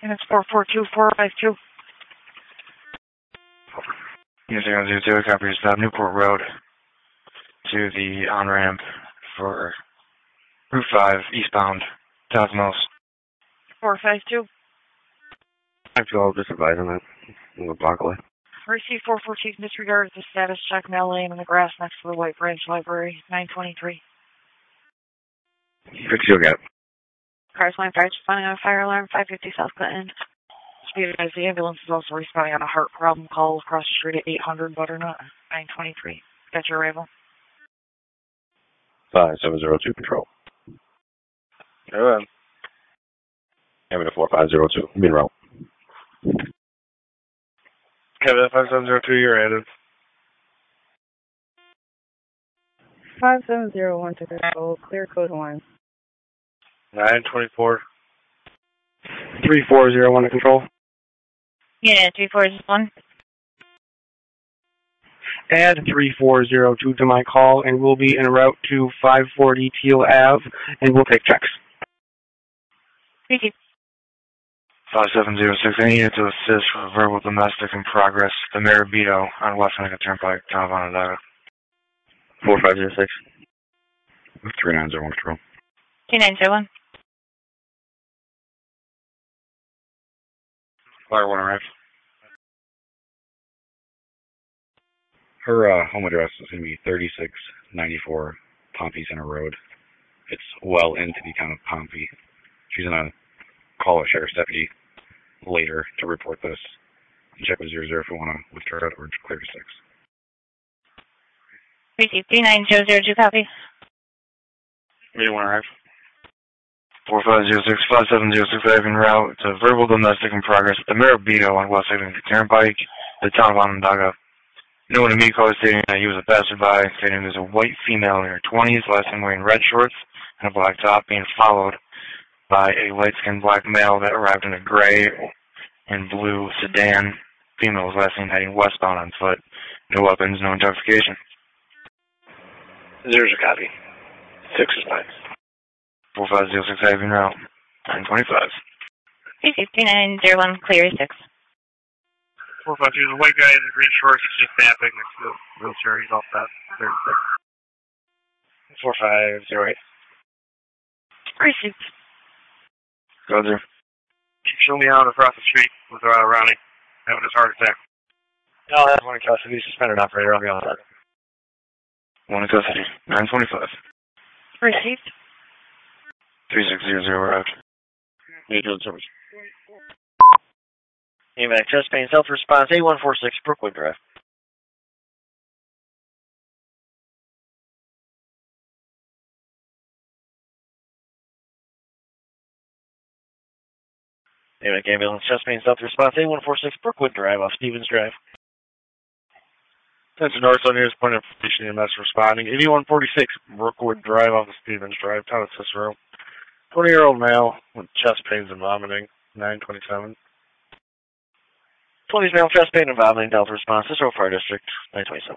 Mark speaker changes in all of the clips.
Speaker 1: And it's 442452.
Speaker 2: Unit 002, copy your stop, Newport Road to the on-ramp for Route 5, eastbound, Cosmos.
Speaker 1: 452.
Speaker 3: I feel just advising that. I'm going to block away.
Speaker 1: Receive 414, disregard the status check mail lane in the grass next to the White Branch Library, 923.
Speaker 3: 52, got it.
Speaker 1: Cars line fire responding on a fire alarm, 550 South Clinton. Speed as the ambulance is also responding on a heart problem call across the street at 800 Butternut, 923. Got your arrival.
Speaker 3: 5702, control.
Speaker 2: Go ahead.
Speaker 3: Kevin to 4502, being route.
Speaker 2: Kevin 5702, you're added.
Speaker 4: 5701 to control, clear code 1.
Speaker 2: 924.
Speaker 3: 3401 to control.
Speaker 1: Yeah, 3401.
Speaker 3: Add 3402 to my call, and we'll be en route to 540 Teal Ave, and we'll take checks.
Speaker 1: Thank you.
Speaker 2: 5706, I need you to assist with verbal domestic in progress, the Marabito on West Lincoln Turnpike, Town of Onondaga.
Speaker 3: 4506. 3901 control.
Speaker 1: 2901.
Speaker 2: Fire 1 arrived.
Speaker 3: Her home address is going to be 3694 Pompey Center Road. It's well into the town of Pompey. She's going to call a sheriff's deputy later to report this. And check with 00 if we want to withdraw it or clear to 6.
Speaker 1: Receive 39002, copy.
Speaker 2: Meeting 1 arrived. 4506, 5706, I have en route to verbal domestic in progress at the Marabito on West Lincoln Turnpike, the town of Onondaga. No one immediately called stating that he was a passerby, stating there's a white female in her 20s, last seen wearing red shorts and a black top, being followed by a light-skinned black male that arrived in a gray and blue sedan. Female was last seen heading westbound on foot. No weapons, no intoxication.
Speaker 5: 0's a copy. 6 is fine.
Speaker 2: 4506, I have en route. 925.
Speaker 1: Receive 3901, clear 6.
Speaker 5: 452 is a white guy in the green shorts. He's just napping next to the wheelchair. He's all set. 4508.
Speaker 1: Received.
Speaker 2: Go there.
Speaker 5: Show me out across the street with Ronnie having his heart attack. No, that's one in custody. Suspended operator. I'll be on that.
Speaker 2: 1 in custody. 925.
Speaker 1: Received.
Speaker 2: 3600 arrived.
Speaker 5: Major service. AMAC chest pain self-response A146 Brookwood Drive. AMAC ambulance chest pain self-response A146 Brookwood Drive off Stevens Drive. Attention North on here's point of information EMS responding. 8146 Brookwood Drive off of Stevens Drive, town of Cicero. 20-year-old male with chest pains and vomiting. 927. 20s male chest pain and vomiting. Delta response. Cicero Fire District. 927.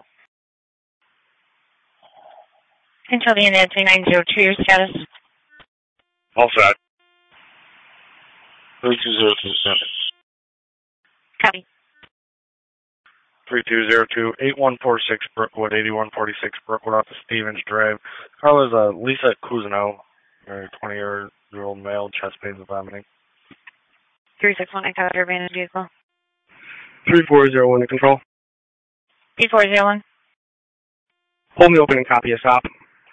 Speaker 1: Until the end of 3902, your status.
Speaker 5: All set. 3202.
Speaker 1: Copy.
Speaker 5: 3202 8146 Brookwood 8146 Brookwood off of Stevens Drive. Carla's Lisa Cousineau, a 20-year-old male, chest pains and vomiting.
Speaker 1: 361, I got your abandoned vehicle.
Speaker 3: 3401 to control.
Speaker 1: 3401.
Speaker 3: Hold me open and copy a stop.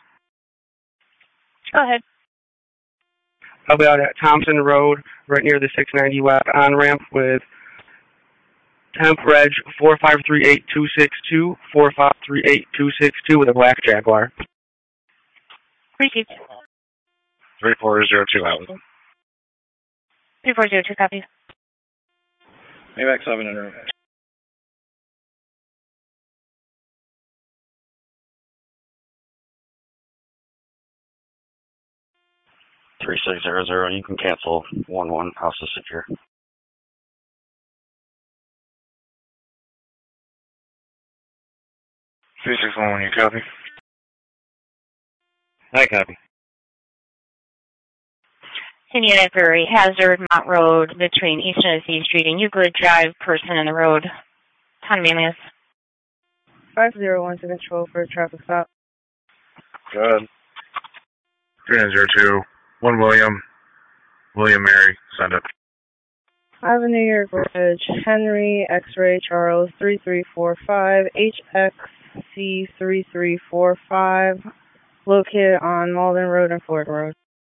Speaker 1: Go ahead.
Speaker 3: I'll be out at Thompson Road, right near the 690 West on-ramp with temp reg 4538262, 4538262 with a black Jaguar.
Speaker 1: Received.
Speaker 5: 3402 out.
Speaker 1: 3402, copy.
Speaker 5: AMAC 700.
Speaker 3: 3600, you can cancel 11, house is secure.
Speaker 2: 3611, you copy?
Speaker 5: I copy.
Speaker 6: Unit for a hazard, Mott Road, between East Genesee Street and Euclid Drive, person in the road. Ton Manlius.
Speaker 4: 501 to control for a traffic stop.
Speaker 5: Good.
Speaker 2: 3902, 1 William Mary, send it.
Speaker 4: Avenue York Bridge, Henry, X-Ray, Charles, 3345, HXC 3345, located on Malden Road and Ford Road.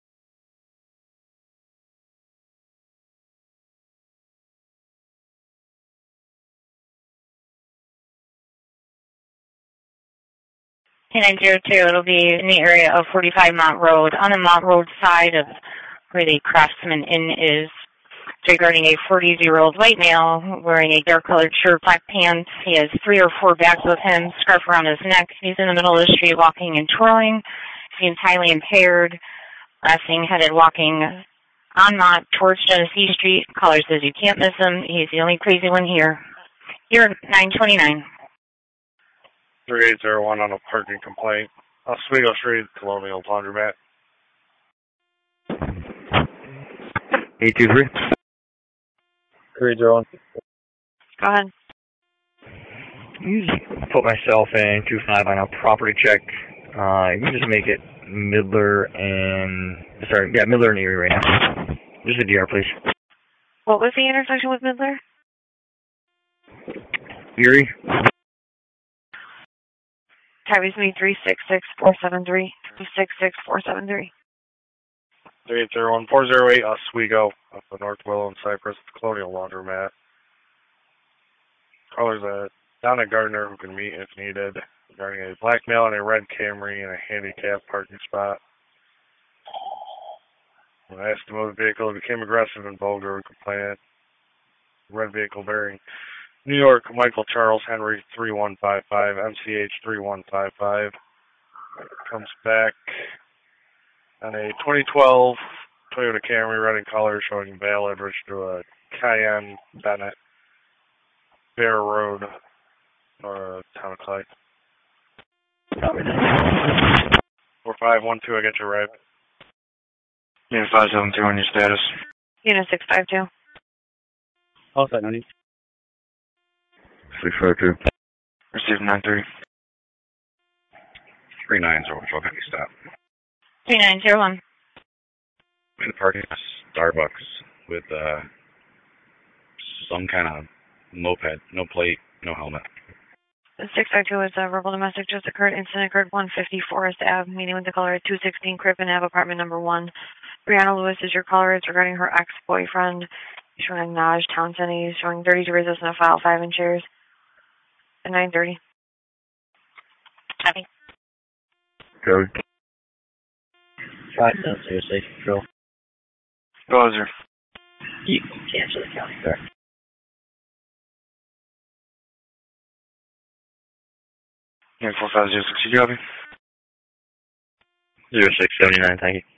Speaker 6: K902, it'll be in the area of 45 Mott Road, on the Mott Road side of where the Craftsman Inn is, regarding a 40-year-old white male wearing a dark-colored shirt, black pants. He has 3 or 4 bags with him, scarf around his neck. He's in the middle of the street walking and twirling. Seems highly impaired. Last thing, headed walking on Mott towards Genesee Street. Caller says you can't miss him. He's the only crazy one here. Here, 929.
Speaker 5: 3801 on a parking complaint. Oswego Street, Colonial Laundromat.
Speaker 2: 823.
Speaker 5: 301.
Speaker 1: Go ahead.
Speaker 7: You just put myself in 25 on a property check. You just make it Midler and Erie right now. Just a DR, please.
Speaker 1: What was the intersection with Midler?
Speaker 7: Erie.
Speaker 1: Tabby's me 366473. 366473.
Speaker 5: 3801 408 Oswego, up the North Willow and Cypress, Colonial Laundromat. Callers down at Gardner who can meet if needed regarding a black male and a red Camry in a handicapped parking spot. When asked to move the vehicle, it became aggressive and vulgar and complainant. Red vehicle bearing New York, Michael Charles Henry 3155, MCH 3155. Comes back on a 2012 Toyota Camry, red in color, showing valid, registered to a Cayenne Bennett, Bear Road, or Town of Clay. 4512, I get you right.
Speaker 2: Unit 572 on your status.
Speaker 1: Unit 652.
Speaker 8: All set, no need.
Speaker 2: 652. Receive 93.
Speaker 3: 3904, can you stop?
Speaker 6: 3901.
Speaker 3: In the parking lot, Starbucks with some kind of moped, no plate, no helmet.
Speaker 1: 652 is a verbal domestic just occurred. Incident occurred 150 Forest Ave, meeting with the caller at 216 Crippen Ave, apartment number 1. Brianna Lewis is your caller. It's regarding her ex-boyfriend. He's showing Naj Townsend. He's showing 32 resistance in a file, 5 in chairs. At 9:30.
Speaker 6: Copy.
Speaker 2: Cody.
Speaker 7: 5 cents, seriously, Phil.
Speaker 2: Buzzer.
Speaker 7: You can cancel the county, sir.
Speaker 2: Unit 4506, you copy?
Speaker 7: 0679, thank you.